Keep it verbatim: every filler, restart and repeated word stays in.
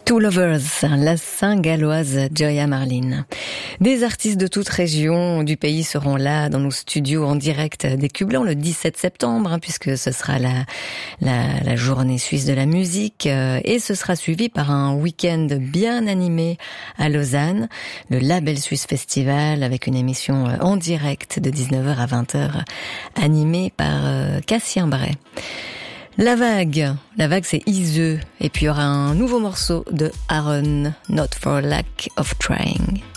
Two Lovers, la Saint-Galloise Joya Marlin. Des artistes de toute région du pays seront là dans nos studios en direct des Cubes Blancs le dix-sept septembre, hein, puisque ce sera la, la, la journée suisse de la musique, euh, et ce sera suivi par un week-end bien animé à Lausanne, le Label Suisse Festival, avec une émission en direct de dix-neuf heures à vingt heures, animée par euh, Cassien Bray. La vague, la vague c'est Iseux, et puis il y aura un nouveau morceau de Aaron, Not for Lack of Trying.